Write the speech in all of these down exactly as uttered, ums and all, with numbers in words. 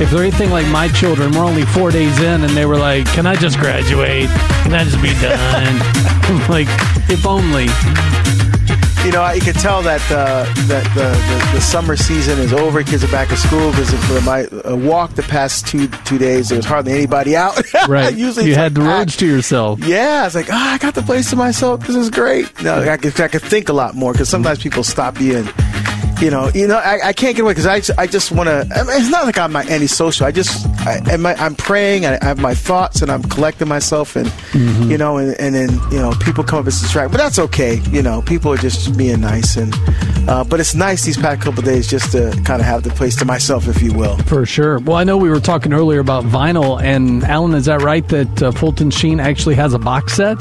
if they're anything like my children, we're only four days in, and they were like, can I just graduate? Can I just be done? I'm like, if only. You know, you can tell that uh, that the, the, the summer season is over. Kids are back at school. Because for my uh, walk the past two two days, there was hardly anybody out. Right. Usually you it's had like, the roads ah, to yourself. Yeah. I was like, oh, I got the place to myself. This is great. No, I could, I could think a lot more because sometimes people stop you and, you know, you know, I, I can't get away because I, I just want to. I mean, it's not like I'm antisocial. I just, I, I'm, I'm praying. I have my thoughts and I'm collecting myself, and mm-hmm. you know, and, and then you know, people come up and distract. But that's okay. You know, people are just being nice, and uh, but it's nice these past couple of days just to kind of have the place to myself, if you will. For sure. Well, I know we were talking earlier about vinyl, and Alan, is that right that uh, Fulton Sheen actually has a box set?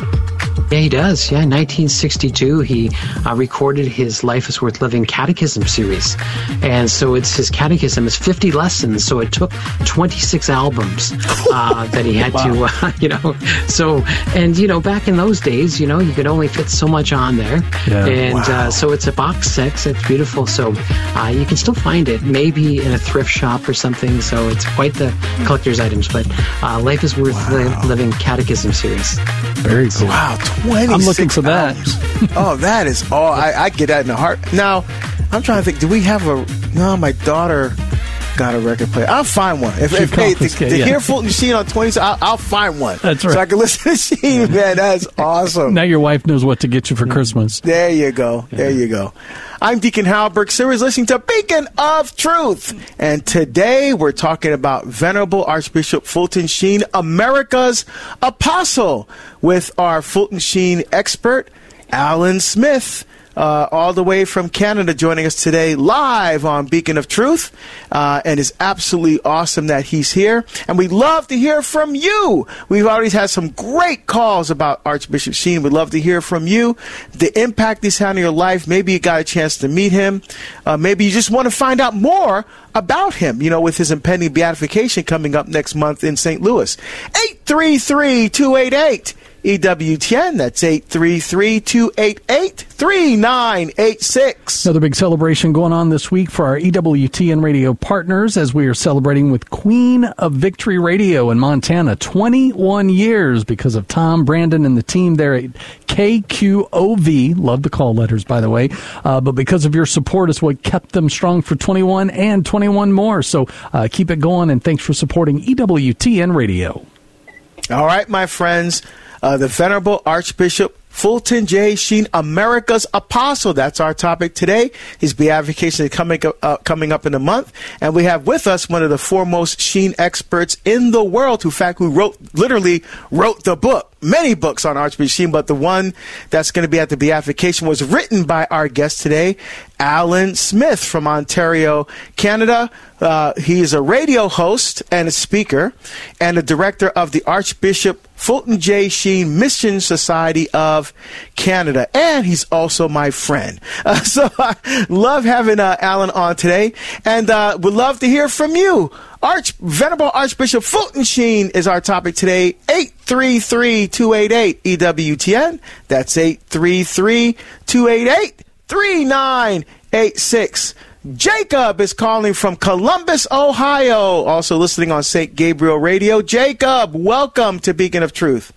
Yeah, he does. Yeah, in nineteen sixty-two, he uh, recorded his Life is Worth Living Catechism series. And so it's his catechism. It's fifty lessons, so it took twenty-six albums uh, that he had wow. to, uh, you know. So, and, you know, back in those days, you know, you could only fit so much on there. Yeah. And wow. uh, so it's a box set. It's beautiful. So uh, you can still find it, maybe in a thrift shop or something. So it's quite the collector's items. But uh, Life is Worth wow. Living Catechism series. Very cool. Wow, twenty-six I'm looking for that. Oh, that is all. I, I get that in the heart. Now, I'm trying to think, do we have a... No, my daughter got a record player. I'll find one. If, if hey, to, to yeah. hear Fulton Sheen on twenty, I'll, I'll find one. That's right. So I can listen to Sheen, man. That's awesome. Now your wife knows what to get you for Christmas. There you go. There you go. I'm Deacon Hal Burke Series, listening to Beacon of Truth. And today we're talking about Venerable Archbishop Fulton Sheen, America's Apostle, with our Fulton Sheen expert, Alan Smith. Uh, all the way from Canada, joining us today live on Beacon of Truth. Uh, and it's absolutely awesome that he's here. And we'd love to hear from you. We've already had some great calls about Archbishop Sheen. We'd love to hear from you, the impact he's had in your life. Maybe you got a chance to meet him. Uh, maybe you just want to find out more about him, you know, with his impending beatification coming up next month in Saint Louis. eight three three, two eight eight E W T N. That's eight three three, two eight eight, three nine eight six. Another big celebration going on this week for our E W T N radio partners as we are celebrating with Queen of Victory Radio in Montana. twenty-one years because of Tom, Brandon, and the team there at K Q O V. Love the call letters, by the way. Uh, but because of your support is what kept them strong for twenty-one and twenty-one more. So uh, keep it going, and thanks for supporting E W T N Radio. All right, my friends. Uh, the Venerable Archbishop Fulton J. Sheen, America's Apostle. That's our topic today. His beatification is coming up, uh, coming up in a month. And we have with us one of the foremost Sheen experts in the world, who, in fact, who wrote, literally wrote the book. Many books on Archbishop Sheen, but the one that's going to be at the beatification was written by our guest today, Alan Smith from Ontario, Canada. Uh, he is a radio host and a speaker and a director of the Archbishop Fulton J. Sheen Mission Society of Canada. And he's also my friend. Uh, so I love having uh, Alan on today, and uh, would love to hear from you. Arch Venerable Archbishop Fulton Sheen is our topic today. eight three three, two eight eight, E W T N. That's eight three three, two eight eight, three nine eight six. Jacob is calling from Columbus, Ohio, also listening on Saint Gabriel Radio. Jacob, welcome to Beacon of Truth.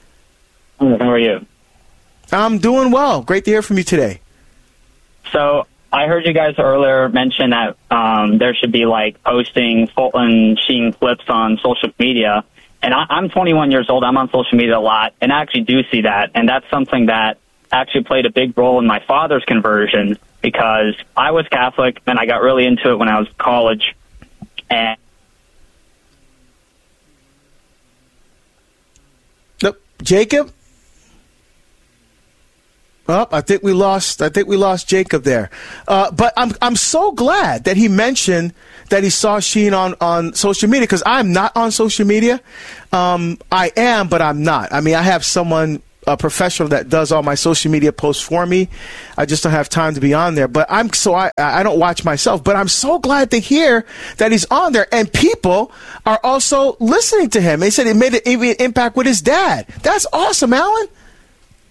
How are you? I'm doing well. Great to hear from you today. So I heard you guys earlier mention that um, there should be, like, posting Fulton Sheen clips on social media. And I, I'm twenty-one years old. I'm on social media a lot, and I actually do see that. And that's something that actually played a big role in my father's conversion, because I was Catholic, and I got really into it when I was in college. And Nope. Jacob? Oh, I think we lost. I think we lost Jacob there. Uh, but I'm I'm so glad that he mentioned that he saw Sheen on, on social media, because I'm not on social media. Um, I am, but I'm not. I mean, I have someone, a professional, that does all my social media posts for me. I just don't have time to be on there. But I'm so I I don't watch myself. But I'm so glad to hear that he's on there, and people are also listening to him. They said it made an impact with his dad. That's awesome, Alan.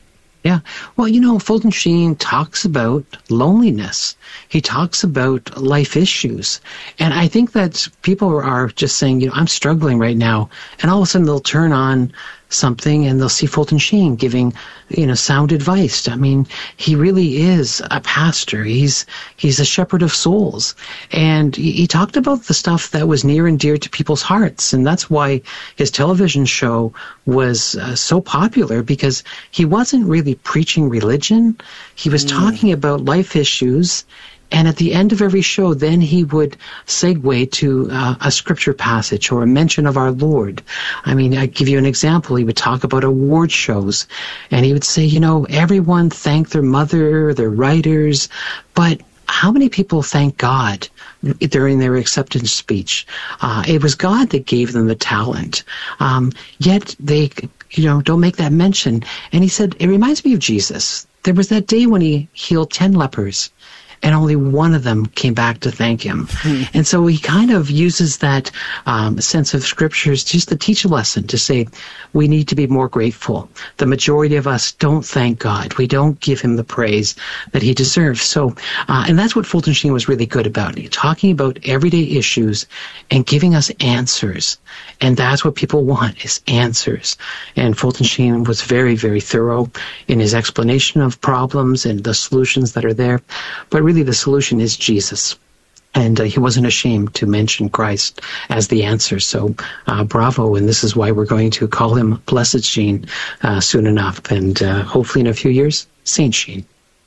Yeah. Well, you know, Fulton Sheen talks about loneliness. He talks about life issues. And I think that people are just saying, you know, I'm struggling right now. And all of a sudden they'll turn on something and they'll see Fulton Sheen giving, you know, sound advice. I mean, he really is a pastor. He's he's a shepherd of souls. And he, he talked about the stuff that was near and dear to people's hearts. And that's why his television show was uh, so popular, because he wasn't really preaching religion. He was mm. talking about life issues. And at the end of every show, then he would segue to uh, a scripture passage or a mention of our Lord. I mean, I give you an example. He would talk about award shows, and he would say, you know, everyone thanked their mother, their writers, but how many people thank God during their acceptance speech? Uh, it was God that gave them the talent. Um, yet they, you know, don't make that mention. And he said, it reminds me of Jesus. There was that day when he healed ten lepers, and only one of them came back to thank him. Mm. And so he kind of uses that um, sense of scriptures just to teach a lesson, to say we need to be more grateful. The majority of us don't thank God. We don't give him the praise that he deserves. So, uh, and that's what Fulton Sheen was really good about, talking about everyday issues and giving us answers. And that's what people want, is answers. And Fulton Sheen was very, very thorough in his explanation of problems and the solutions that are there. But really, the solution is Jesus. And uh, he wasn't ashamed to mention Christ as the answer. So uh, bravo. And this is why we're going to call him Blessed Sheen uh, soon enough. And uh, hopefully in a few years, Saint Sheen.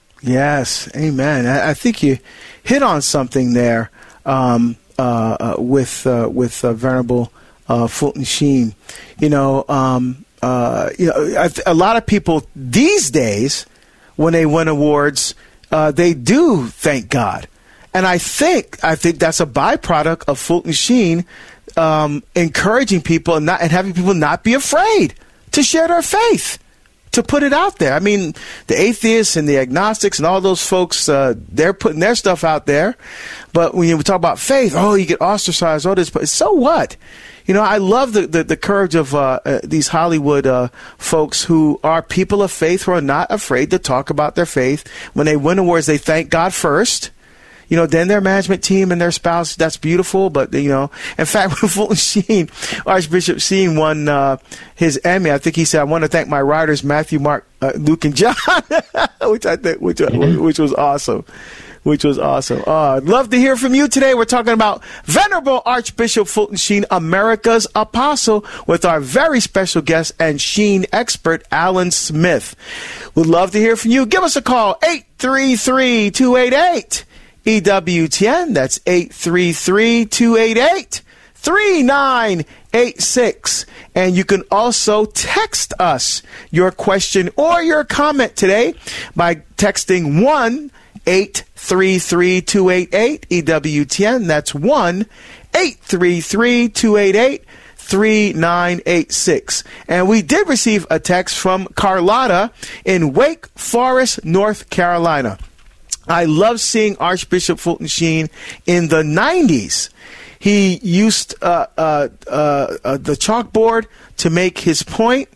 Yes. Amen. I, I think you hit on something there um, uh, uh, with uh, with uh, Venerable uh, Fulton Sheen. You know, um, uh, you know, I, a lot of people these days, when they win awards, uh, they do thank God. And I think I think that's a byproduct of Fulton Sheen um, encouraging people and, not, and having people not be afraid to share their faith, to put it out there. I mean, the atheists and the agnostics and all those folks, uh, they're putting their stuff out there. But when you talk about faith, oh, you get ostracized, all this. But so what? You know, I love the, the, the courage of uh, uh, these Hollywood uh, folks who are people of faith, who are not afraid to talk about their faith. When they win awards, they thank God first. You know, then their management team and their spouse, that's beautiful. But, you know, in fact, when Fulton Sheen, Archbishop Sheen won uh, his Emmy, I think he said, I want to thank my writers, Matthew, Mark, uh, Luke, and John, which I think, which, mm-hmm. which was awesome. Which was awesome. Uh, I'd love to hear from you today. We're talking about Venerable Archbishop Fulton Sheen, America's Apostle, with our very special guest and Sheen expert, Alan Smith. We'd love to hear from you. Give us a call, eight three three, two eight eight, E W T N. That's eight three three, two eight eight, three nine eight six. And you can also text us your question or your comment today by texting one eight three three, two eight eight, E W T N. That's one eight three three, two eight eight, three nine eight six. And we did receive a text from Carlotta in Wake Forest, North Carolina. I love seeing Archbishop Fulton Sheen in the nineties. He used uh, uh, uh, uh, the chalkboard to make his point,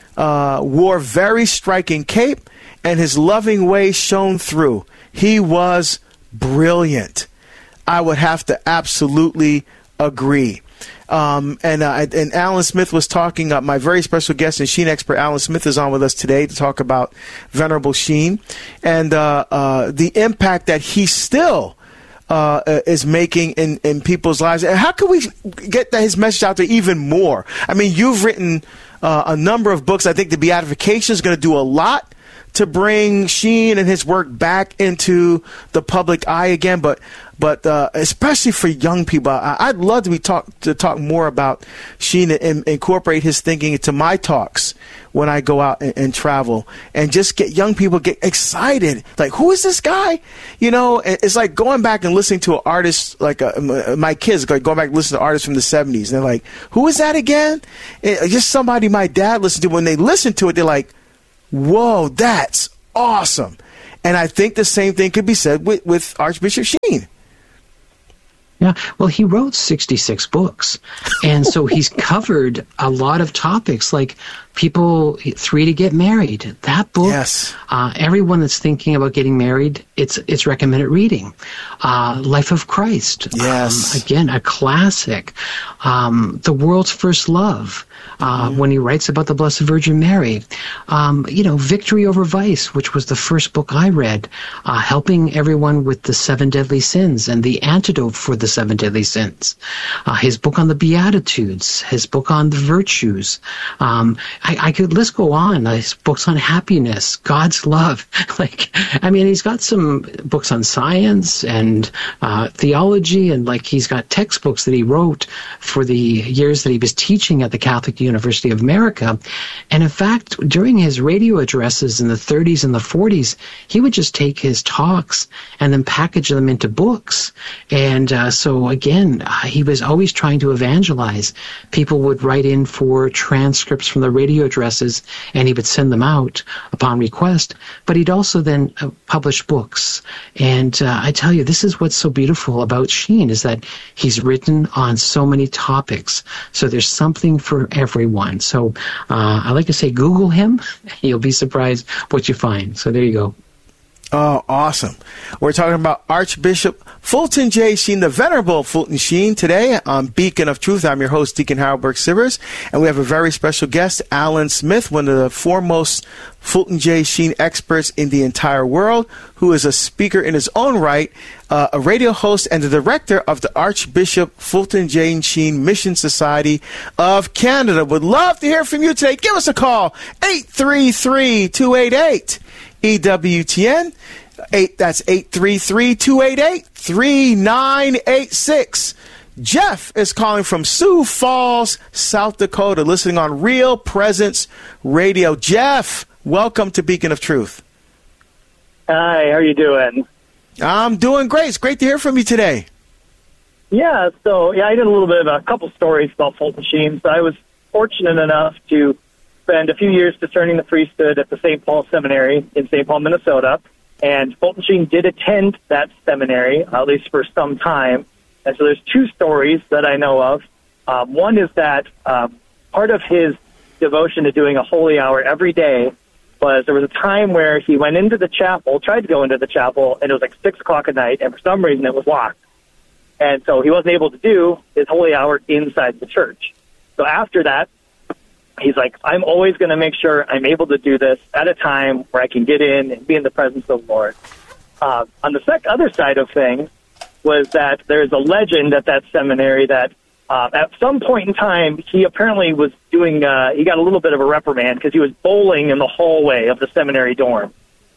uh, wore very striking cape, and his loving way shone through. He was brilliant. I would have to absolutely agree. Um, and uh, and Alan Smith was talking. Uh, my very special guest and Sheen expert Alan Smith is on with us today to talk about Venerable Sheen and uh, uh, the impact that he still uh, is making in, in people's lives. And how can we get that, his message out there even more? I mean, you've written uh, a number of books. I think the Beatification is going to do a lot to bring Sheen and his work back into the public eye again, but but uh, especially for young people, I, I'd love to be talk to talk more about Sheen and, and incorporate his thinking into my talks when I go out and, and travel, and just get young people get excited. Like, who is this guy? You know, it's like going back and listening to an artist. Like a, my kids like going back and listening to artists from the seventies, and they're like, "Who is that again?" It, just somebody my dad listened to. When they listen to it, they're like, whoa, that's awesome. And I think the same thing could be said with, with Archbishop Sheen. Yeah, well, he wrote sixty-six books, and so he's covered a lot of topics like people, three to get married. That book, yes. uh, everyone that's thinking about getting married, it's it's recommended reading. Uh, Life of Christ, yes. um, again, a classic. Um, The World's First Love, uh, mm-hmm. when he writes about the Blessed Virgin Mary. Um, you know, Victory Over Vice, which was the first book I read, uh, helping everyone with the seven deadly sins and the antidote for the seven deadly sins. Uh, his book on the Beatitudes, his book on the virtues. Um, I, I could let's go on. His books on happiness, God's love. Like, I mean, he's got some books on science and uh, theology, and like he's got textbooks that he wrote for the years that he was teaching at the Catholic University of America. And in fact, during his radio addresses in the thirties and the forties, he would just take his talks and then package them into books. And uh, so again, uh, he was always trying to evangelize. People would write in for transcripts from the radio addresses, and he would send them out upon request. But he'd also then uh, publish books. And uh, I tell you, this is what's so beautiful about Sheen, is that he's written on so many topics. So there's something for everyone. So uh, I like to say, Google him. You'll be surprised what you find. So there you go. Oh, awesome. We're talking about Archbishop Fulton J. Sheen, the Venerable Fulton Sheen, today on Beacon of Truth. I'm your host, Deacon Harold Burke-Sivers, and we have a very special guest, Alan Smith, one of the foremost Fulton J. Sheen experts in the entire world, who is a speaker in his own right, uh, a radio host, and the director of the Archbishop Fulton J. Sheen Mission Society of Canada. Would love to hear from you today. Give us a call, eight three three, two eight eight, E W T N. Eight, that's eight three three, two eight eight, three nine eight six. Jeff is calling from Sioux Falls, South Dakota, listening on Real Presence Radio. Jeff, welcome to Beacon of Truth. Hi, how are you doing? I'm doing great. It's great to hear from you today. Yeah, so yeah, I did a little bit of a couple stories about Fulton Sheen. So I was fortunate enough to spend a few years discerning the priesthood at the Saint Paul Seminary in Saint Paul, Minnesota. And Fulton Sheen did attend that seminary, at least for some time. And so there's two stories that I know of. Um, one is that um, part of his devotion to doing a holy hour every day was there was a time where he went into the chapel, tried to go into the chapel, and it was like six o'clock at night, and for some reason it was locked. And so he wasn't able to do his holy hour inside the church. So after that, he's like, I'm always going to make sure I'm able to do this at a time where I can get in and be in the presence of the Lord. Uh, on the sec- other side of things was that there's a legend at that seminary that uh, at some point in time, he apparently was doing, uh, he got a little bit of a reprimand because he was bowling in the hallway of the seminary dorm.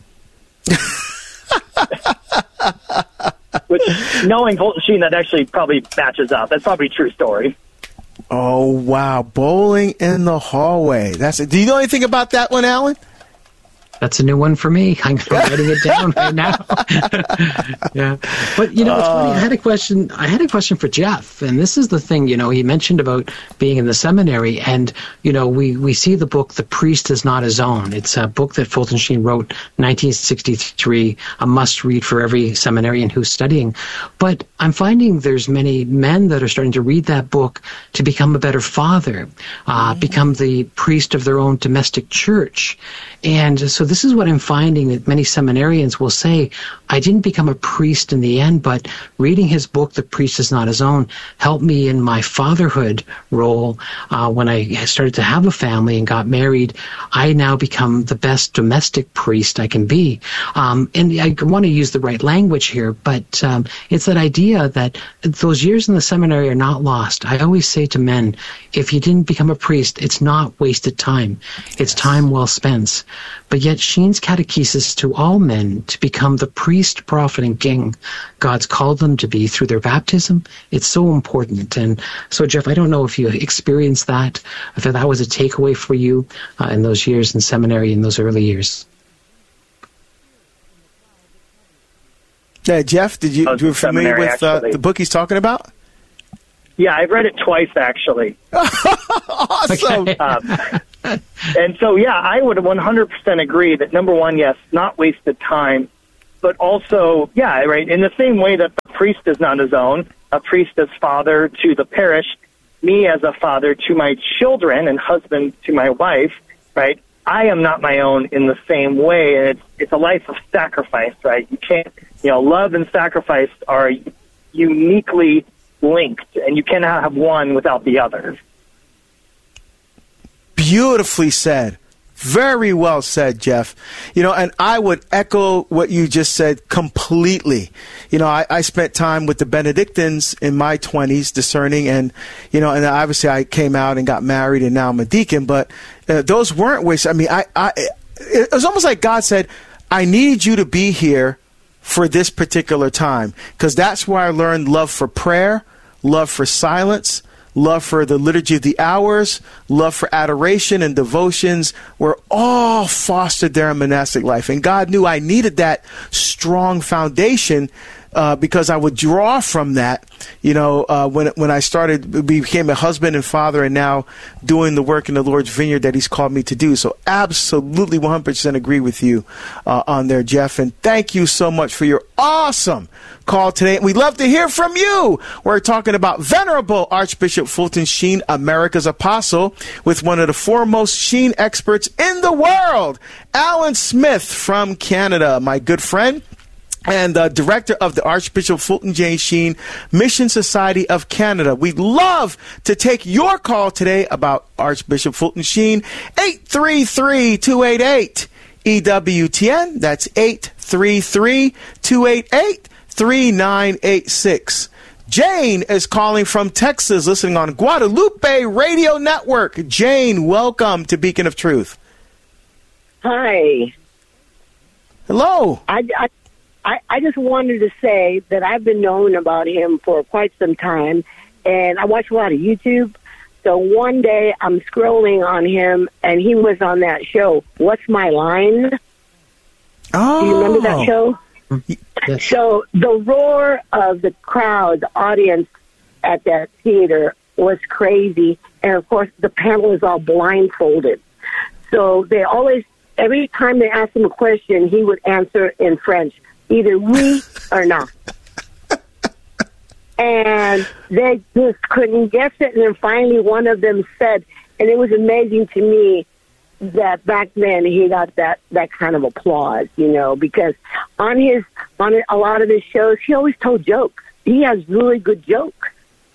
Which, knowing Fulton Sheen, that actually probably matches up. That's probably a true story. Oh, wow. Bowling in the hallway. That's it. Do you know anything about that one, Alan? That's a new one for me. I'm writing it down right now. Yeah, but you know, it's funny. I had a question. I had a question for Jeff, and this is the thing. You know, he mentioned about being in the seminary, and you know, we we see the book "The Priest Is Not His Own." It's a book that Fulton Sheen wrote, nineteen sixty-three, a must-read for every seminarian who's studying. But I'm finding there's many men that are starting to read that book to become a better father, uh, mm-hmm. become the priest of their own domestic church, and so. This is what I'm finding that many seminarians will say, I didn't become a priest in the end, but reading his book, The Priest Is Not His Own, helped me in my fatherhood role. Uh, when I started to have a family and got married, I now become the best domestic priest I can be. Um, and I want to use the right language here, but um, it's that idea that those years in the seminary are not lost. I always say to men, if you didn't become a priest, it's not wasted time. It's time well spent. But yet Sheen's catechesis to all men to become the priest, prophet, and king God's called them to be through their baptism, it's so important. And so, Jeff, I don't know if you experienced that, if that was a takeaway for you uh, in those years in seminary, in those early years. Yeah, Jeff, did you, you familiar with uh, the book he's talking about? Yeah, I've read it twice, actually. Awesome. Okay. um, and so, yeah, I would one hundred percent agree that, number one, yes, not wasted time, but also, yeah, right, in the same way that the priest is not his own, a priest as father to the parish, me as a father to my children and husband to my wife, right? I am not my own in the same way, and it's it's a life of sacrifice, right? You can't, you know, love and sacrifice are uniquely linked, and you cannot have one without the other. Beautifully said. Very well said, Jeff. You know, and I would echo what you just said completely. You know, I, I spent time with the Benedictines in my twenties discerning, and, you know, and obviously I came out and got married, and now I'm a deacon, but uh, those weren't ways. I mean, I, I, it was almost like God said, I need you to be here for this particular time, because that's where I learned love for prayer, love for silence, love for the liturgy of the hours, love for adoration and devotions were all fostered there in monastic life. And God knew I needed that strong foundation uh, because I would draw from that, you know, uh, when when I started, became a husband and father, and now doing the work in the Lord's vineyard that He's called me to do. So absolutely one hundred percent agree with you uh, on there, Jeff. And thank you so much for your awesome call today. We'd love to hear from you. We're talking about Venerable Archbishop Fulton Sheen, America's Apostle, with one of the foremost Sheen experts in the world, Alan Smith from Canada, my good friend, and uh, director of the Archbishop Fulton J. Sheen Mission Society of Canada. We'd love to take your call today about Archbishop Fulton Sheen. eight three three, two eight eight, E W T N. That's eight three three, two eight eight, three nine eight six. Jane is calling from Texas, listening on Guadalupe Radio Network. Jane, welcome to Beacon of Truth. Hi. Hello. I, I, I, I just wanted to say that I've been knowing about him for quite some time, and I watch a lot of YouTube. So one day I'm scrolling on him, and he was on that show, What's My Line? Oh. Do you remember that show? Yes. So the roar of the crowd, the audience at that theater was crazy. And, of course, the panel is all blindfolded. So they always, every time they asked him a question, he would answer in French, either oui or non. And they just couldn't guess it. And then finally one of them said, and it was amazing to me, that back then he got that, that kind of applause, you know, because on his on a lot of his shows, he always told jokes. He has really good jokes.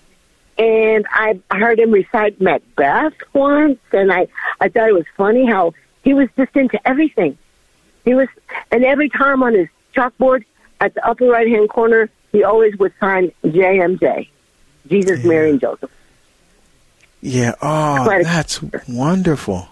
And I heard him recite Macbeth once, and I, I thought it was funny how he was just into everything. He was, and every time on his chalkboard at the upper right-hand corner, he always would sign J M J, Jesus, yeah. Mary, and Joseph. Yeah, oh, that's wonderful.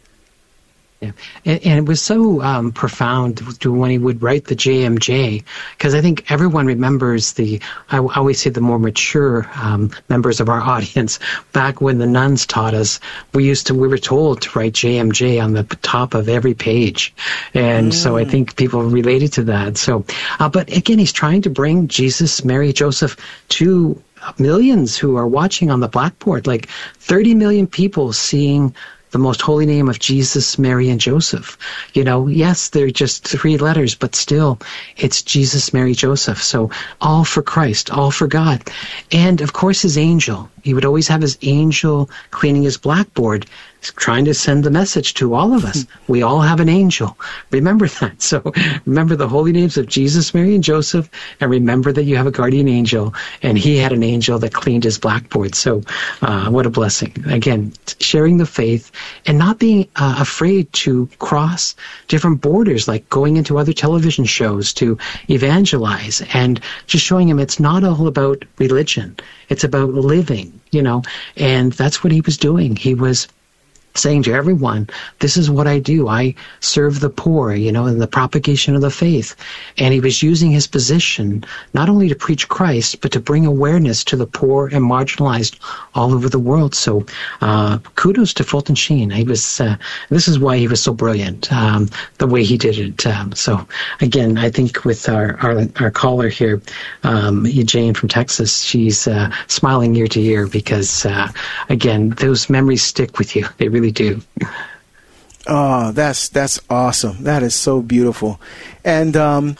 Yeah. And, and it was so um, profound to when he would write the J M J, because I think everyone remembers the, I always say the more mature um, members of our audience, back when the nuns taught us, we used to, we were told to write J M J on the top of every page. And mm. so I think people related to that. So, uh, but again, he's trying to bring Jesus, Mary, Joseph to millions who are watching on the blackboard, like thirty million people seeing the most holy name of Jesus, Mary, and Joseph. You know, yes, they're just three letters, but still, it's Jesus, Mary, Joseph. So all for Christ, all for God. And, of course, his angel. He would always have his angel cleaning his blackboard, trying to send the message to all of us. We all have an angel. Remember that. So remember the holy names of Jesus, Mary, and Joseph, and remember that you have a guardian angel, and he had an angel that cleaned his blackboard. So uh, what a blessing. Again, sharing the faith and not being uh, afraid to cross different borders, like going into other television shows to evangelize, and just showing him it's not all about religion. It's about living, you know, and that's what he was doing. He was saying to everyone, this is what I do. I serve the poor, you know, in the propagation of the faith. And he was using his position not only to preach Christ, but to bring awareness to the poor and marginalized all over the world. So uh, kudos to Fulton Sheen. He was, uh, this is why he was so brilliant, um, the way he did it. Um, so again, I think with our, our, our caller here, um, Jane from Texas, she's uh, smiling ear to ear because, uh, again, those memories stick with you. They really do. Oh, that's that's awesome. That is so beautiful. And um,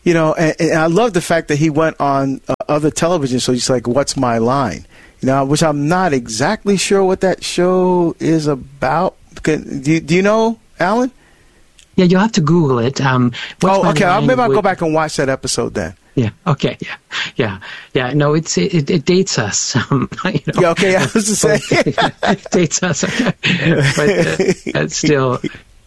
You know, and, and I love the fact that he went on uh, other television shows like What's My Line? You know, which I'm not exactly sure what that show is about. Can, do, you, do you know, Alan? Yeah, you'll have to Google it. Um, oh, okay. I'll, maybe I'll would, go back and watch that episode then. Yeah. Okay. Yeah. Yeah. Yeah. No, it's it, it dates us. Um, you know, yeah, okay. I was to say it dates us. Okay. But uh, it's still.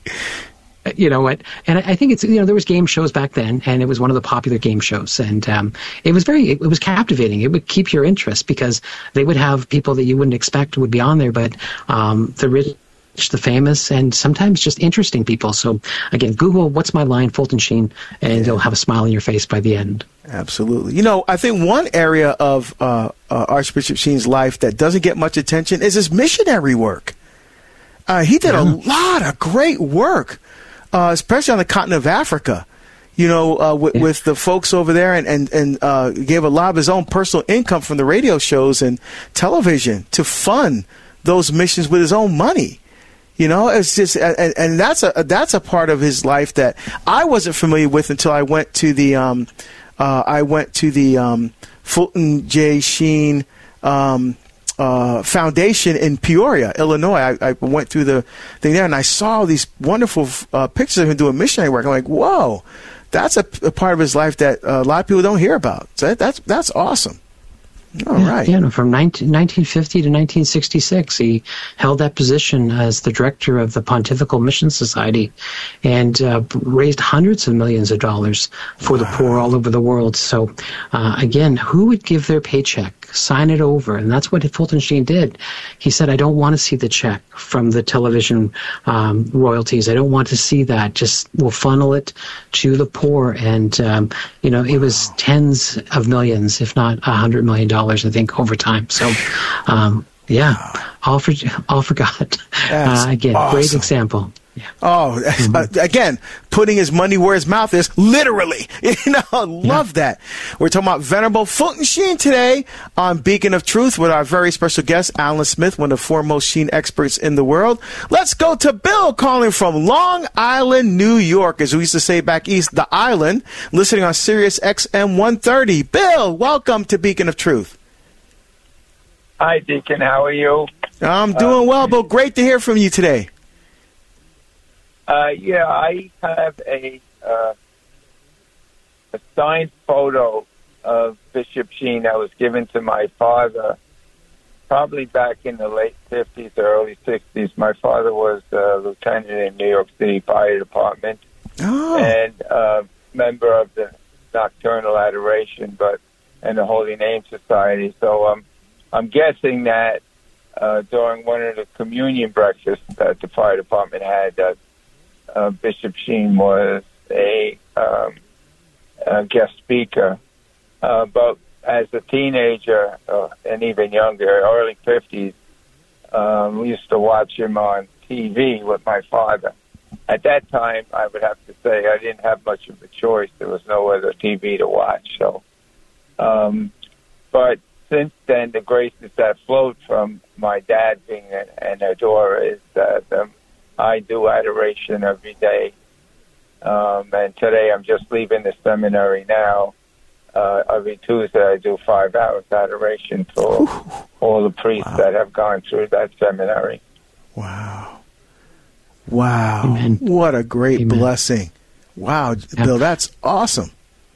You know what? And I think it's, you know, there was game shows back then, and it was one of the popular game shows. And um, it was very, it was captivating. It would keep your interest because they would have people that you wouldn't expect would be on there, but um, the rich, the famous, and sometimes just interesting people. So again, Google What's My Line, Fulton Sheen, and yeah. you'll have a smile on your face by the end. Absolutely. You know, I think one area of uh, uh, Archbishop Sheen's life that doesn't get much attention is his missionary work. Uh, he did yeah. a lot of great work. Uh, especially on the continent of Africa, you know, uh, with, yeah. with the folks over there, and, and, and uh, gave a lot of his own personal income from the radio shows and television to fund those missions with his own money. You know, it's just, and, and that's a that's a part of his life that I wasn't familiar with until I went to the um, uh, I went to the um, Fulton J. Sheen Um, Uh, foundation in Peoria, Illinois. I, I went through the thing there, and I saw these wonderful uh, pictures of him doing missionary work. I'm like, whoa, that's a, a part of his life that uh, a lot of people don't hear about. So that, that's that's awesome. All yeah, right. Yeah, no, from nineteen fifty to nineteen sixty-six, he held that position as the director of the Pontifical Mission Society, and uh, raised hundreds of millions of dollars for wow. the poor all over the world. So, uh, again, who would give their paycheck? Sign it over. And that's what Fulton Sheen did. He said, I don't want to see the check from the television um, royalties. I don't want to see that. Just we'll funnel it to the poor. And, um, you know, it was tens of millions, if not a hundred million dollars, I think, over time. So, um, yeah, all for, all for God. Uh, again, awesome. Great example. Yeah. Oh, mm-hmm. uh, again, putting his money where his mouth is, literally. You know, I love yeah. that. We're talking about Venerable Fulton Sheen today on Beacon of Truth with our very special guest, Alan Smith, one of the foremost Sheen experts in the world. Let's go to Bill calling from Long Island, New York, as we used to say back east, the island, listening on Sirius X M one thirty. Bill, welcome to Beacon of Truth. Hi, Deacon. How are you? I'm doing uh, well, Bill. Great to hear from you today. Uh, yeah, I have a, uh, a signed photo of Bishop Sheen that was given to my father probably back in the late fifties or early sixties. My father was a lieutenant in New York City Fire Department oh. and a member of the Nocturnal Adoration but and the Holy Name Society. So um, I'm guessing that uh, during one of the communion breakfasts that the Fire Department had, that Uh, Bishop Sheen was a, um, a guest speaker. Uh, but as a teenager, uh, and even younger, early fifties, um, we used to watch him on T V with my father. At that time, I would have to say I didn't have much of a choice. There was no other T V to watch. So, um, but since then, the graces that flowed from my dad being an, an adorer is that um, I do adoration every day. Um, and today I'm just leaving the seminary now. Uh, every Tuesday I do five hours adoration for all the priests wow. that have gone through that seminary. Wow. Wow. Amen. What a great Amen. blessing. Wow, Yeah. Bill, that's awesome.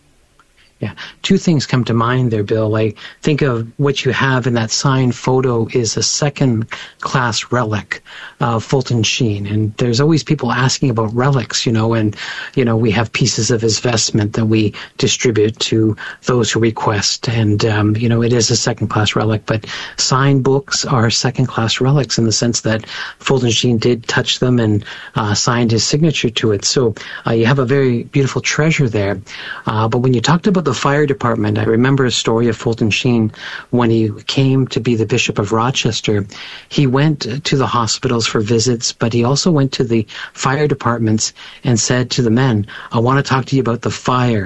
Yeah. Two things come to mind there, Bill. Like, think of what you have in that signed photo is a second-class relic of Fulton Sheen. And there's always people asking about relics, you know, and, you know, we have pieces of his vestment that we distribute to those who request. And, um, you know, it is a second-class relic. But signed books are second-class relics in the sense that Fulton Sheen did touch them and uh, signed his signature to it. So uh, you have a very beautiful treasure there. Uh, but when you talked about the fire department, I remember a story of Fulton Sheen when he came to be the Bishop of Rochester. He went to the hospitals for visits, but he also went to the fire departments and said to the men, I want to talk to you about the fire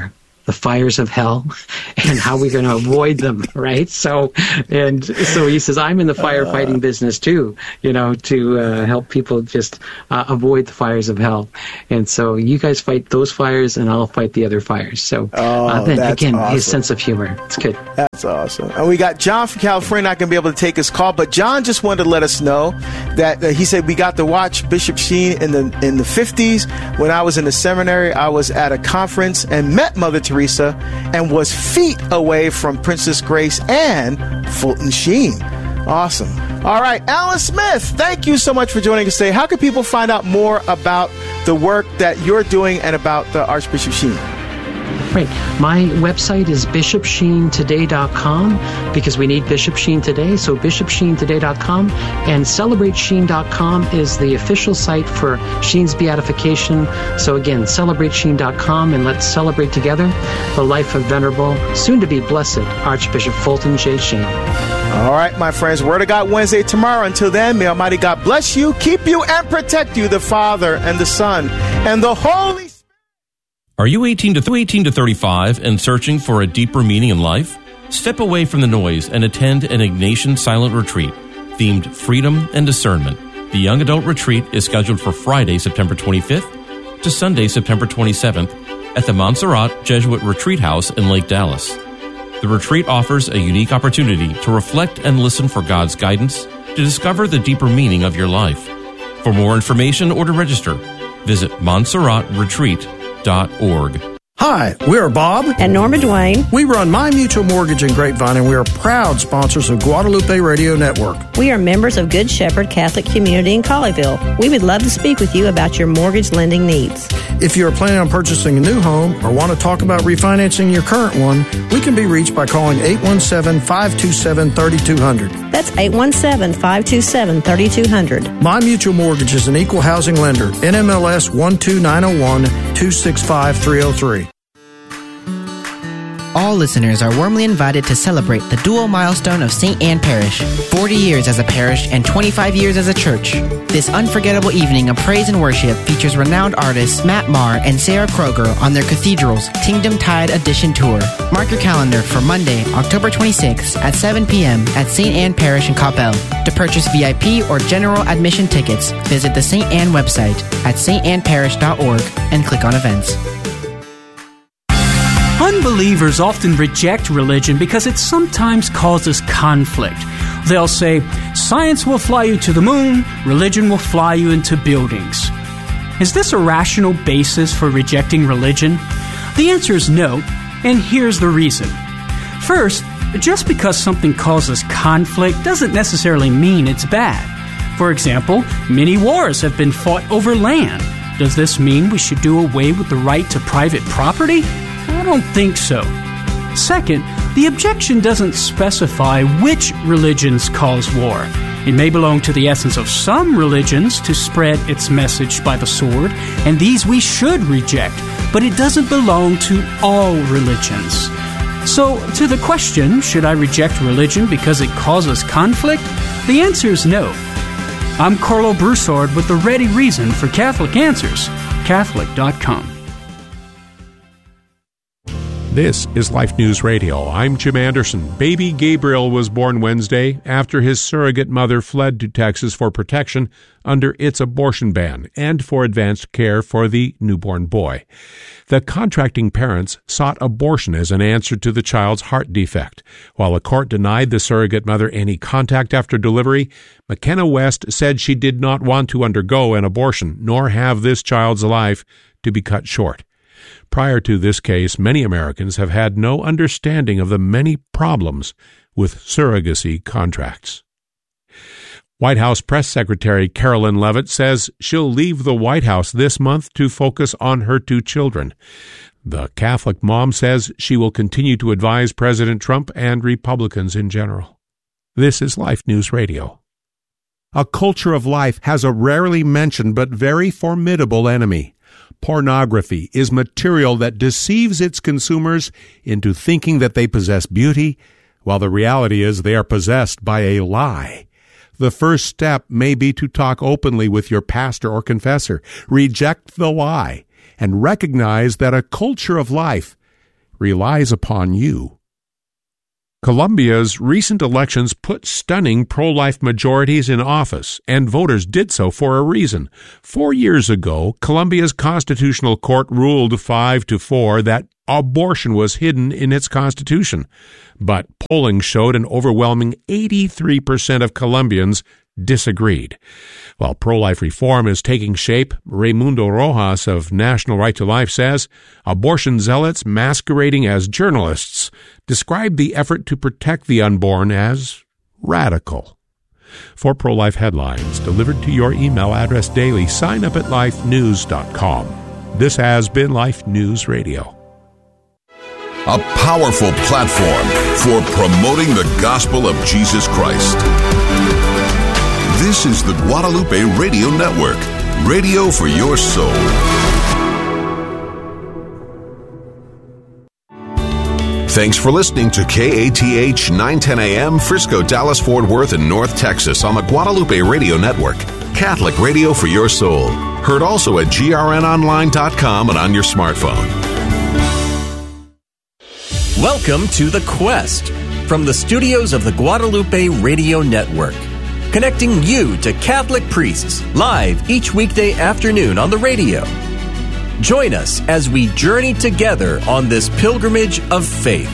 the fires of hell and how we're going to avoid them, right? So, and so he says, I'm in the firefighting business too, you know, to uh, help people just uh, avoid the fires of hell. And so you guys fight those fires and I'll fight the other fires. So oh, uh, then again, awesome. his sense of humor. It's good. That's awesome. And we got John from California, not going to be able to take his call, but John just wanted to let us know that uh, he said we got to watch Bishop Sheen in the in the fifties. When I was in the seminary, I was at a conference and met Mother Teresa and was feet away from Princess Grace and Fulton Sheen. Awesome. All right, Alan Smith, thank you so much for joining us today. How can people find out more about the work that you're doing and about the Archbishop Sheen? Right. My website is bishop sheen today dot com because we need Bishop Sheen today. So bishop sheen today dot com and celebrate sheen dot com is the official site for Sheen's beatification. So again, celebrate sheen dot com and let's celebrate together the life of Venerable, soon to be blessed, Archbishop Fulton J. Sheen. All right, my friends, Word of God Wednesday tomorrow. Until then, may Almighty God bless you, keep you, and protect you, the Father and the Son and the Holy Spirit. Are you eighteen to thirty-five and searching for a deeper meaning in life? Step away from the noise and attend an Ignatian silent retreat themed Freedom and Discernment. The Young Adult Retreat is scheduled for Friday, September twenty-fifth to Sunday, September twenty-seventh at the Montserrat Jesuit Retreat House in Lake Dallas. The retreat offers a unique opportunity to reflect and listen for God's guidance to discover the deeper meaning of your life. For more information or to register, visit montserrat retreat dot org. Hi, we're Bob and Norma Dwayne. We run My Mutual Mortgage in Grapevine, and we are proud sponsors of Guadalupe Radio Network. We are members of Good Shepherd Catholic Community in Colleyville. We would love to speak with you about your mortgage lending needs. If you are planning on purchasing a new home or want to talk about refinancing your current one, we can be reached by calling eight one seven, five two seven, three two zero zero. That's eight one seven, five two seven, three two zero zero. My Mutual Mortgage is an equal housing lender. N M L S one two nine zero one, two six five, three zero three. All listeners are warmly invited to celebrate the dual milestone of Saint Anne Parish, forty years as a parish and twenty-five years as a church. This unforgettable evening of praise and worship features renowned artists Matt Maher and Sarah Kroger on their Cathedral's Kingdom Tide Edition Tour. Mark your calendar for Monday, October twenty-sixth at seven p.m. at Saint Anne Parish in Coppell. To purchase V I P or general admission tickets, visit the Saint Anne website at s t anne parish dot org and click on events. Unbelievers often reject religion because it sometimes causes conflict. They'll say, science will fly you to the moon, religion will fly you into buildings. Is this a rational basis for rejecting religion? The answer is no, and here's the reason. First, just because something causes conflict doesn't necessarily mean it's bad. For example, many wars have been fought over land. Does this mean we should do away with the right to private property? I don't think so. Second, the objection doesn't specify which religions cause war. It may belong to the essence of some religions to spread its message by the sword, and these we should reject, but it doesn't belong to all religions. So, to the question, should I reject religion because it causes conflict? The answer is no. I'm Carlo Broussard with the ready reason for Catholic Answers, Catholic dot com. This is Life News Radio. I'm Jim Anderson. Baby Gabriel was born Wednesday after his surrogate mother fled to Texas for protection under its abortion ban and for advanced care for the newborn boy. The contracting parents sought abortion as an answer to the child's heart defect. While the court denied the surrogate mother any contact after delivery, McKenna West said she did not want to undergo an abortion nor have this child's life to be cut short. Prior to this case, many Americans have had no understanding of the many problems with surrogacy contracts. White House Press Secretary Carolyn Leavitt says she'll leave the White House this month to focus on her two children. The Catholic mom says she will continue to advise President Trump and Republicans in general. This is Life News Radio. A culture of life has a rarely mentioned but very formidable enemy. Pornography is material that deceives its consumers into thinking that they possess beauty, while the reality is they are possessed by a lie. The first step may be to talk openly with your pastor or confessor, reject the lie, and recognize that a culture of life relies upon you. Colombia's recent elections put stunning pro-life majorities in office, and voters did so for a reason. Four years ago, Colombia's constitutional court ruled five to four that abortion was hidden in its constitution. But polling showed an overwhelming eighty-three percent of Colombians disagreed. While pro-life reform is taking shape, Raimundo Rojas of National Right to Life says abortion zealots masquerading as journalists describe the effort to protect the unborn as radical. For pro-life headlines delivered to your email address daily, sign up at life news dot com. This has been Life News Radio. A powerful platform for promoting the gospel of Jesus Christ. This is the Guadalupe Radio Network, radio for your soul. Thanks for listening to K A T H nine ten A M, Frisco, Dallas, Fort Worth, and North Texas on the Guadalupe Radio Network, Catholic radio for your soul. Heard also at G R N online dot com and on your smartphone. Welcome to The Quest from the studios of the Guadalupe Radio Network. Connecting you to Catholic priests live each weekday afternoon on the radio. Join us as we journey together on this pilgrimage of faith.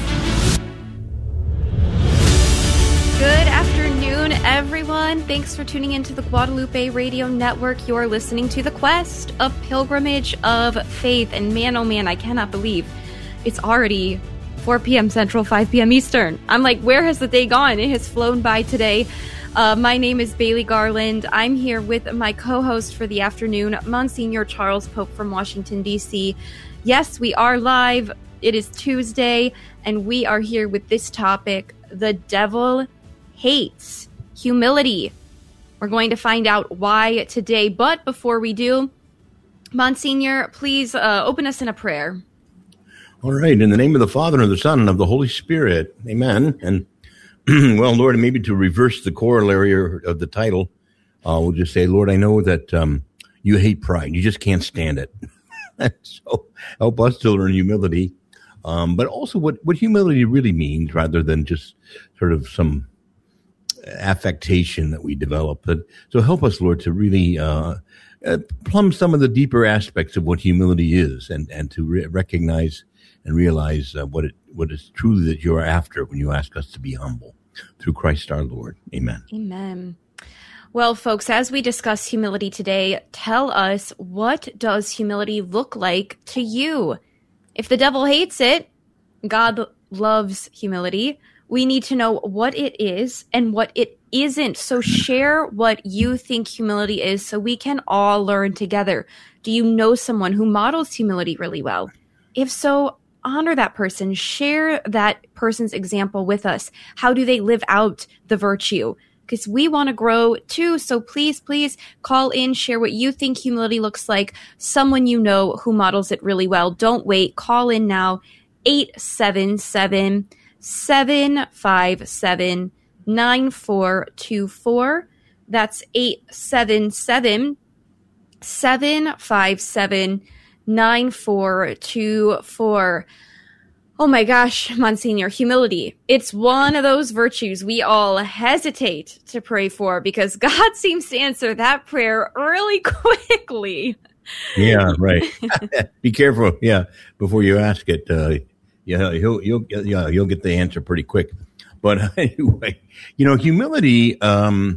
Good afternoon, everyone. Thanks for tuning into the Guadalupe Radio Network. You're listening to The Quest, a pilgrimage of faith. And man, oh man, I cannot believe it's already four p.m. Central, five p.m. Eastern. I'm like, where has the day gone? It has flown by today. Uh, my name is Bailey Garland. I'm here with my co-host for the afternoon, Monsignor Charles Pope from Washington, D C Yes, we are live. It is Tuesday, and we are here with this topic: the devil hates humility. We're going to find out why today. But before we do, Monsignor, please uh, open us in a prayer. All right. In the name of the Father, and of the Son, and of the Holy Spirit. Amen. And well, Lord, maybe to reverse the corollary of the title, uh, we'll just say, Lord, I know that um, you hate pride. You just can't stand it. So help us to learn humility, um, but also what, what humility really means rather than just sort of some affectation that we develop. But, so help us, Lord, to really uh, uh, plumb some of the deeper aspects of what humility is and, and to re- recognize and realize uh, what it what is truly that you're after when you ask us to be humble through Christ our Lord. Amen. Amen. Well, folks, as we discuss humility today, tell us, what does humility look like to you? If the devil hates it, God loves humility. We need to know what it is and what it isn't. So share what you think humility is so we can all learn together. Do you know someone who models humility really well? If so, honor that person. Share that person's example with us. How do they live out the virtue? Because we want to grow too. So please, please call in, share what you think humility looks like. Someone you know who models it really well. Don't wait. Call in now. eight seven seven, seven five seven, nine four two four. That's eight seven seven, seven five seven, nine four two four. Oh my gosh, Monsignor, humility. It's one of those virtues we all hesitate to pray for because God seems to answer that prayer really quickly. Yeah, right. Be careful. Yeah, before you ask it, uh, yeah, he'll you'll yeah you'll get the answer pretty quick. But anyway, you know, humility. Um,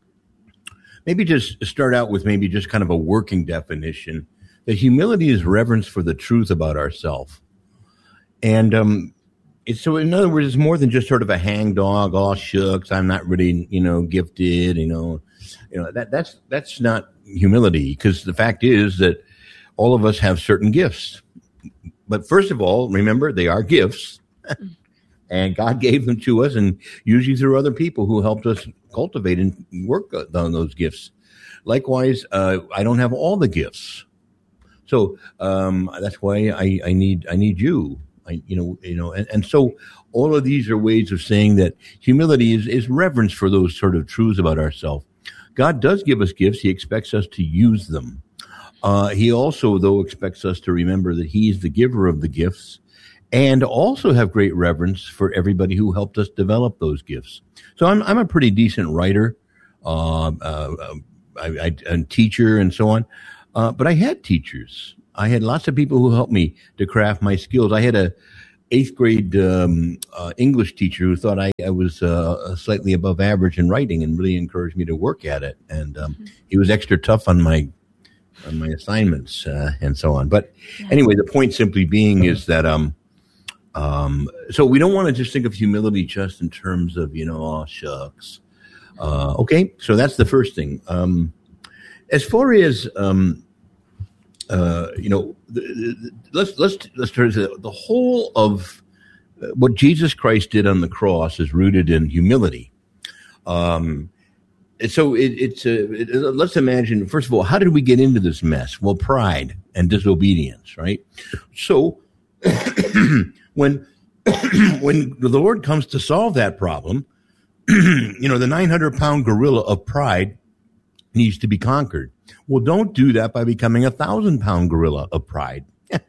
maybe just start out with maybe just kind of a working definition. That humility is reverence for the truth about ourselves. And um, it's, so in other words, it's more than just sort of a hangdog, all shucks, I'm not really, you know, gifted, you know, you know, that that's, that's not humility, because the fact is that all of us have certain gifts. But first of all, remember, they are gifts and God gave them to us, and usually through other people who helped us cultivate and work on those gifts. Likewise, uh, I don't have all the gifts. So um, that's why I, I need I need you, I, you know, you know, and, and so all of these are ways of saying that humility is, is reverence for those sort of truths about ourselves. God does give us gifts; He expects us to use them. Uh, he also, though, expects us to remember that He is the giver of the gifts, and also have great reverence for everybody who helped us develop those gifts. So I'm I'm a pretty decent writer, uh, uh, I, I, a teacher, and so on. Uh, but I had teachers. I had lots of people who helped me to craft my skills. I had a eighth grade um, uh, English teacher who thought I, I was uh, slightly above average in writing and really encouraged me to work at it. And um, mm-hmm. he was extra tough on my on my assignments uh, and so on. But yeah. anyway, the point simply being is that um, um, so we don't want to just think of humility just in terms of, you know, oh, shucks. Uh, okay, so that's the first thing. Um, as far as um, Uh, you know, the, the, let's let's let's turn to the whole of what Jesus Christ did on the cross is rooted in humility. Um, so it, it's a, it, let's imagine, first of all, how did we get into this mess? Well, pride and disobedience, right? So when when the Lord comes to solve that problem, you know, the nine hundred pound gorilla of pride needs to be conquered. Well, don't do that by becoming a thousand pound gorilla of pride.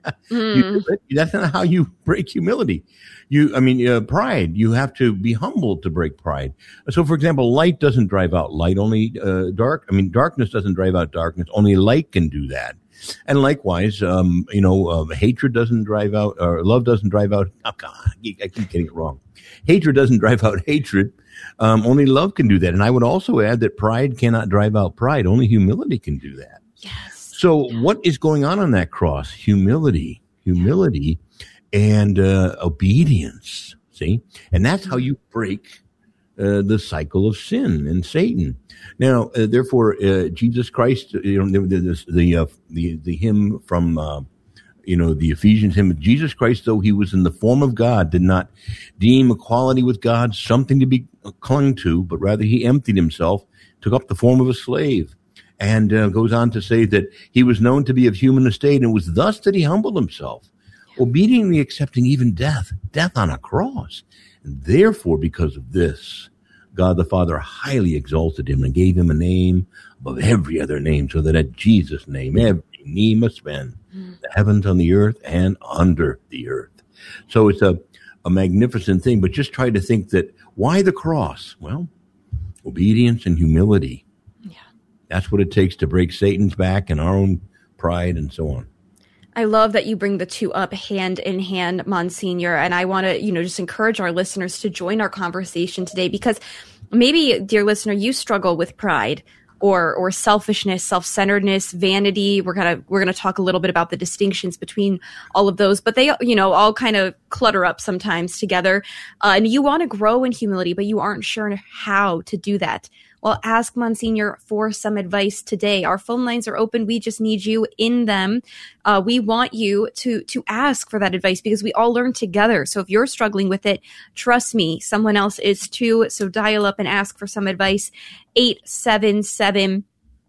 mm. you, that's not how you break humility. You, I mean, uh, pride, you have to be humble to break pride. So, for example, light doesn't drive out light, only uh, dark. I mean, darkness doesn't drive out darkness. Only light can do that. And likewise, um, you know, uh, hatred doesn't drive out, or love doesn't drive out. Oh, God, I keep getting it wrong. Hatred doesn't drive out hatred. Um, only love can do that. And I would also add that pride cannot drive out pride. Only humility can do that. Yes. So what is going on on that cross? Humility, humility, and uh, obedience. See? And that's how you break uh, the cycle of sin and Satan. Now, uh, therefore, uh, Jesus Christ, you know, the the the, uh, the, the hymn from uh, you know, the Ephesians hymn, Jesus Christ, though he was in the form of God, did not deem equality with God something to be clung to, but rather he emptied himself, took up the form of a slave, and uh, goes on to say that he was known to be of human estate, and it was thus that he humbled himself, obediently accepting even death, death on a cross. And therefore, because of this, God the Father highly exalted him and gave him a name above every other name, so that at Jesus' name every knee must bend, the heavens, on the earth, and under the earth. So it's a, a magnificent thing, but just try to think that, why the cross? Well, obedience and humility. Yeah. That's what it takes to break Satan's back and our own pride and so on. I love that you bring the two up hand in hand, Monsignor. And I want to, you know, just encourage our listeners to join our conversation today, because maybe, dear listener, you struggle with pride or or selfishness, self-centeredness, vanity. We're gonna we're gonna talk a little bit about the distinctions between all of those, but they, you know, all kind of clutter up sometimes together. Uh, and you want to grow in humility, but you aren't sure how to do that. Well, ask Monsignor for some advice today. Our phone lines are open. We just need you in them. Uh, we want you to to ask for that advice, because we all learn together. So if you're struggling with it, trust me, someone else is too. So dial up and ask for some advice. eight seven seven,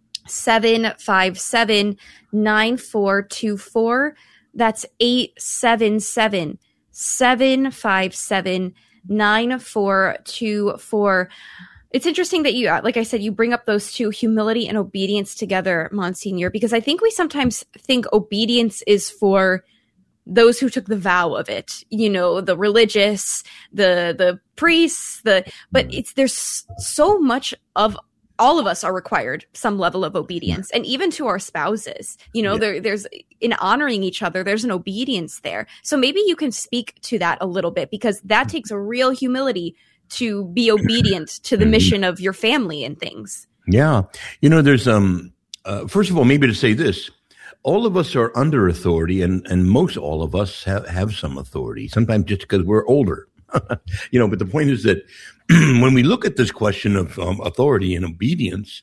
seven five seven, nine four two four. That's eight seven seven, seven five seven, nine four two four. It's interesting that you, like I said, you bring up those two, humility and obedience, together, Monsignor, because I think we sometimes think obedience is for those who took the vow of it, you know, the religious, the the priests, the but it's there's so much of all of us are required some level of obedience, and even to our spouses, you know, yeah. there there's in honoring each other, there's an obedience there. So maybe you can speak to that a little bit, because that takes a real humility to be obedient to the mission of your family and things. Yeah. You know, there's, um, uh, first of all, maybe to say this, all of us are under authority, and, and most all of us have, have some authority, sometimes just because we're older, you know, but the point is that when we look at this question of um, authority and obedience,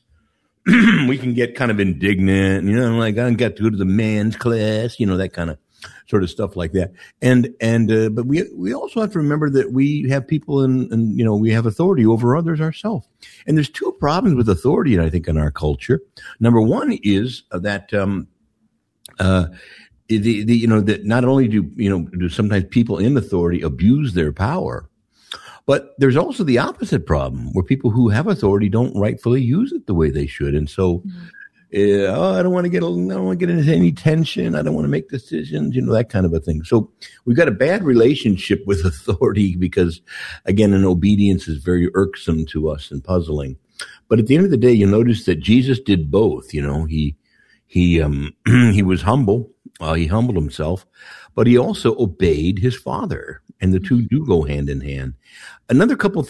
we can get kind of indignant, you know, like, I don't get to go to the man's class, you know, that kind of sort of stuff like that. And, and, uh, but we, we also have to remember that we have people in, and, you know, we have authority over others ourselves. And there's two problems with authority, I think, in our culture. Number one is that, um, uh, the, the, you know, that not only do, you know, do sometimes people in authority abuse their power, but there's also the opposite problem, where people who have authority don't rightfully use it the way they should. And so, mm-hmm. Uh, oh, I don't want to get, I don't want to get into any tension. I don't want to make decisions, you know, that kind of a thing. So we've got a bad relationship with authority because, again, an obedience is very irksome to us and puzzling. But at the end of the day, you notice that Jesus did both. You know, he he um, he was humble. Uh, he humbled himself, but he also obeyed his Father, and the two do go hand in hand. Another couple